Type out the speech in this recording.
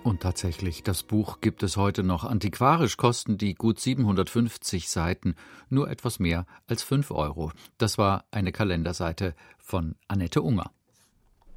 Und tatsächlich, das Buch gibt es heute noch. Antiquarisch kosten die gut 750 Seiten nur etwas mehr als 5 Euro. Das war eine Kalenderseite von Annette Unger.